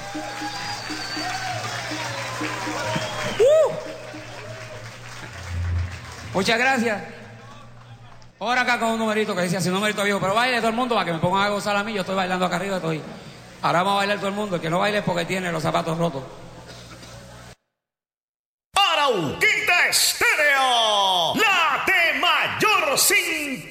Muchas gracias. Ahora acá con un numerito que dice así, un numerito viejo, pero baile todo el mundo para que me pongan a gozar a mí. Yo estoy bailando acá arriba, estoy. Ahora vamos a bailar todo el mundo. El que no baile es porque tiene los zapatos rotos. Arauquita Estéreo, la de mayor sintonía.